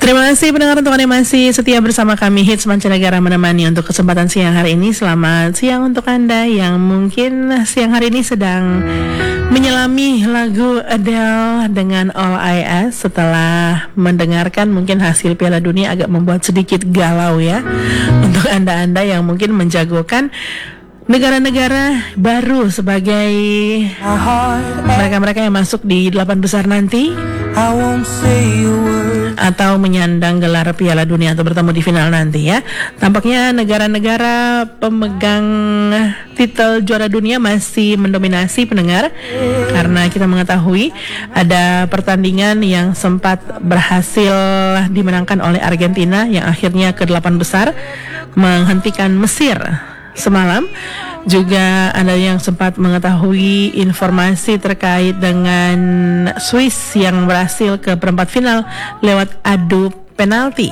Terima kasih pendengar untuk Anda masih setia bersama kami Hits Mancanegara menemani untuk kesempatan siang hari ini. Selamat siang untuk Anda yang mungkin siang hari ini sedang menyelami lagu Adele dengan All I Ask setelah mendengarkan mungkin hasil Piala Dunia agak membuat sedikit galau ya. Untuk Anda-anda yang mungkin menjagokan negara-negara baru sebagai mereka-mereka yang masuk di 8 besar nanti atau menyandang gelar Piala Dunia atau bertemu di final nanti ya. Tampaknya negara-negara pemegang titel juara dunia masih mendominasi pendengar, karena kita mengetahui ada pertandingan yang sempat berhasil dimenangkan oleh Argentina yang akhirnya ke-8 besar menghentikan Mesir semalam. Juga ada yang sempat mengetahui informasi terkait dengan Swiss yang berhasil ke perempat final lewat adu penalti.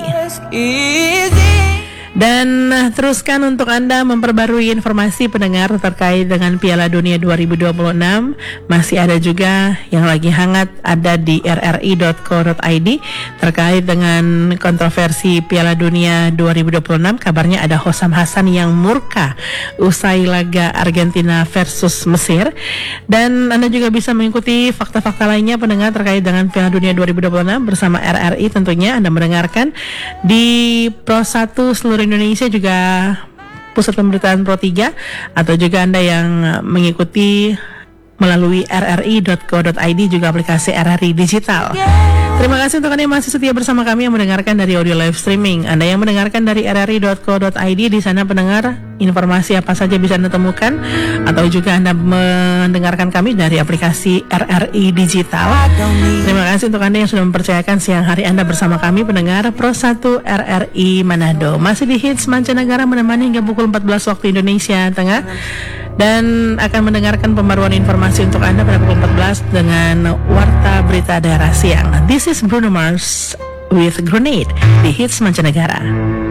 Dan teruskan untuk Anda memperbarui informasi pendengar terkait dengan Piala Dunia 2026. Masih ada juga yang lagi hangat ada di rri.co.id terkait dengan kontroversi Piala Dunia 2026. Kabarnya ada Hossam Hassan yang murka usai laga Argentina versus Mesir. Dan Anda juga bisa mengikuti fakta-fakta lainnya pendengar terkait dengan Piala Dunia 2026 bersama RRI tentunya. Anda mendengarkan di Pro 1 seluruh Indonesia, juga Pusat Pemberitaan Pro 3, atau juga Anda yang mengikuti melalui rri.co.id, juga aplikasi RRI Digital. Terima kasih untuk Anda yang masih setia bersama kami yang mendengarkan dari audio live streaming. Anda yang mendengarkan dari rri.co.id, di sana pendengar informasi apa saja bisa Anda temukan, atau juga Anda mendengarkan kami dari aplikasi RRI Digital. Terima kasih untuk Anda yang sudah mempercayakan siang hari Anda bersama kami pendengar Pro 1 RRI Manado. Masih di Hits Mancanegara menemani hingga pukul 14 waktu Indonesia Tengah, dan akan mendengarkan pembaruan informasi untuk Anda pada pukul 14 dengan Warta Berita Daerah Siang. This is Bruno Mars with Grenade di Hits Mancanegara.